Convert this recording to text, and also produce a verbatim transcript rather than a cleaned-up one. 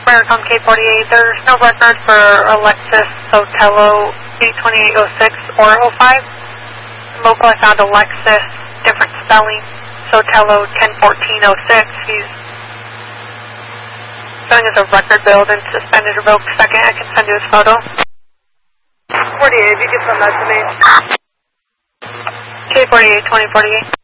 Americom K forty-eight, there's no record for Alexis Sotelo B twenty-eight oh six or oh five. Local, I found Alexis, different spelling, Sotelo ten fourteen oh six. He's showing as a record build and suspended revoked second. I can send you his photo. forty-eight, if you can send that to me. K forty-eight, twenty forty-eight.